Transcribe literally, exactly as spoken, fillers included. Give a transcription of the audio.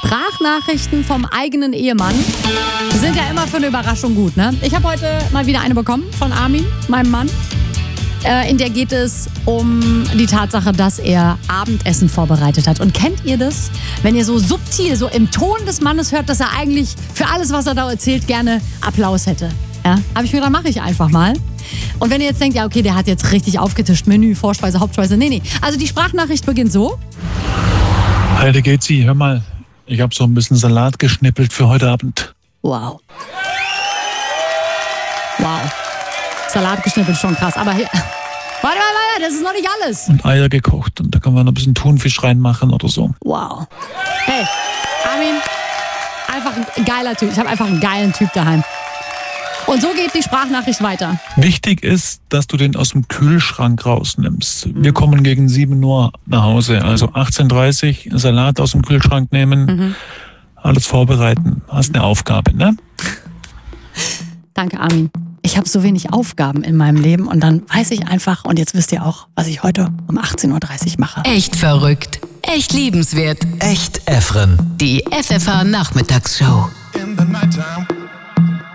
Sprachnachrichten vom eigenen Ehemann sind ja immer für eine Überraschung gut, ne? Ich habe heute mal wieder eine bekommen von Armin, meinem Mann. Äh, in der geht es um die Tatsache, dass er Abendessen vorbereitet hat. Und kennt ihr das? Wenn ihr so subtil, so im Ton des Mannes hört, dass er eigentlich für alles, was er da erzählt, gerne Applaus hätte. Ja? Habe ich mir gedacht, mache ich einfach mal. Und wenn ihr jetzt denkt, ja okay, der hat jetzt richtig aufgetischt, Menü, Vorspeise, Hauptspeise. Nee, nee. Also die Sprachnachricht beginnt so. Hi, da geht's sie. Hör mal, ich habe so ein bisschen Salat geschnippelt für heute Abend. Wow. Wow. Salat geschnippelt, schon krass. Aber hier... Warte, warte, warte, das ist noch nicht alles. Und Eier gekocht und da können wir noch ein bisschen Thunfisch reinmachen oder so. Wow. Hey, Armin, einfach ein geiler Typ. Ich habe einfach einen geilen Typ daheim. Und so geht die Sprachnachricht weiter. Wichtig ist, dass du den aus dem Kühlschrank rausnimmst. Wir kommen gegen sieben Uhr nach Hause. Also achtzehn Uhr dreißig Salat aus dem Kühlschrank nehmen, mhm. alles vorbereiten. Hast eine Aufgabe, ne? Danke, Armin. Ich habe so wenig Aufgaben in meinem Leben und dann weiß ich einfach, und jetzt wisst ihr auch, was ich heute um achtzehn Uhr dreißig mache. Echt verrückt. Echt liebenswert. Echt Efren. Die F F H Nachmittagsshow. In the nighttime.